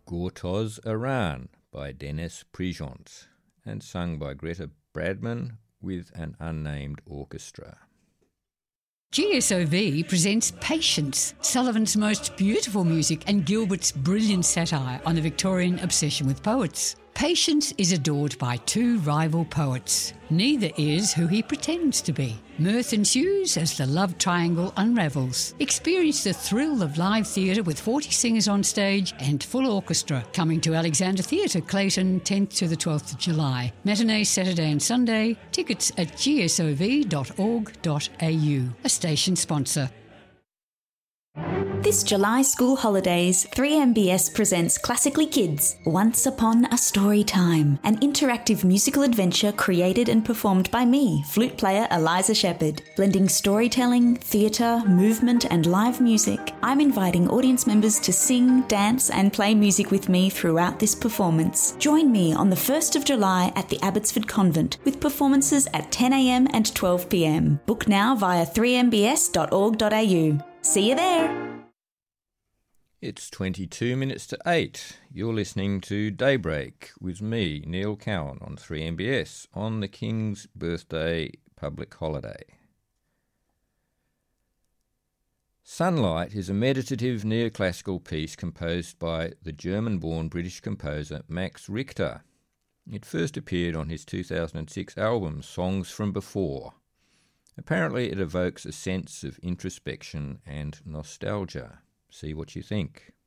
Gortoz Aran by Denis Prigent and sung by Greta Bradman with an unnamed orchestra. GSOV presents Patience, Sullivan's most beautiful music and Gilbert's brilliant satire on the Victorian obsession with poets. Patience is adored by two rival poets. Neither is who he pretends to be. Mirth ensues as the love triangle unravels. Experience the thrill of live theatre with 40 singers on stage and full orchestra. Coming to Alexander Theatre, Clayton, 10th to the 12th of July. Matinee Saturday and Sunday. Tickets at gsov.org.au. A station sponsor. This July school holidays, 3MBS presents Classically Kids, Once Upon a Story Time, an interactive musical adventure created and performed by me, flute player Eliza Shepherd. Blending storytelling, theatre, movement and live music, I'm inviting audience members to sing, dance and play music with me throughout this performance. Join me on the 1st of July at the Abbotsford Convent with performances at 10 a.m. and 12 p.m. Book now via 3mbs.org.au. See you there! It's 22 minutes to 8. You're listening to Daybreak with me, Neil Cowan, on 3MBS on the King's birthday public holiday. Sunlight is a meditative neoclassical piece composed by the German-born British composer Max Richter. It first appeared on his 2006 album Songs from Before. Apparently it evokes a sense of introspection and nostalgia. See what you think.